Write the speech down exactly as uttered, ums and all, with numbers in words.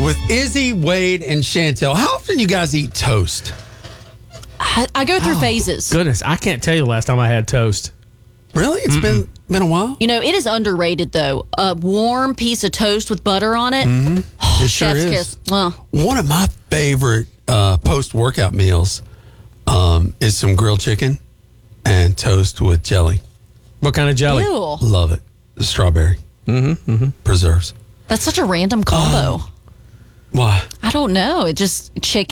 with Izzy, Wade, and Chantel. How often you guys eat toast? I, I go through phases. Goodness, I can't tell you the last time I had toast. Really? It's been been a while? You know, it is underrated, though. A warm piece of toast with butter on it. Mm-hmm. It sure Chef's is. kiss. Oh. One of my favorite uh, post-workout meals um, is some grilled chicken and toast with jelly. What kind of jelly? Ew. Love it. The strawberry. Mm-hmm, mm-hmm. Preserves. That's such a random combo. Why? I don't know. It just chicken.